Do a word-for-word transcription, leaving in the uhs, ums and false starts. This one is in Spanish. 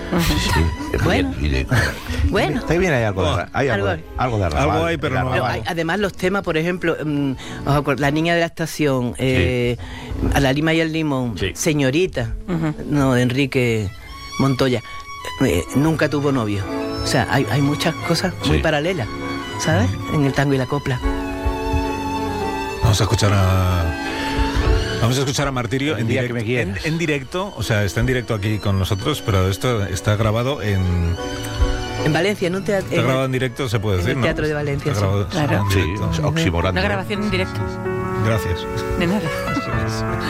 Sí, sí. Bueno. Y de- Bueno. Está bien, hay algo de, ra- hay algo, Algo de- algo de arrabal, Algo hay, pero de no- Pero arrabal. hay- además los temas, por ejemplo, mm, os acuer- La niña de la estación, eh, A la lima y el limón, Sí. Señorita, no, de Enrique Montoya, eh, nunca tuvo novio. O sea, hay, hay muchas cosas muy Sí. paralelas, ¿sabes? En el tango y la copla. Vamos a escuchar a... Vamos a escuchar a Martirio El en día directo, que me quieras. en, en directo, o sea, está en directo aquí con nosotros, pero esto está grabado en... En Valencia, en un teatro. Está grabado en directo, se puede en decir, el ¿no? Teatro de Valencia, Está grabado sí. en Claro. Sí, directo. oximorando. Una grabación en directo. Gracias. De nada.